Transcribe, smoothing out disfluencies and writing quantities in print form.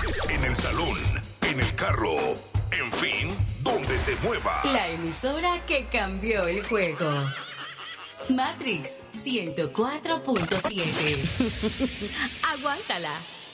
en el salón, en el carro, en fin, donde te muevas. La emisora que cambió el juego. Matrix 104.7. Aguántala.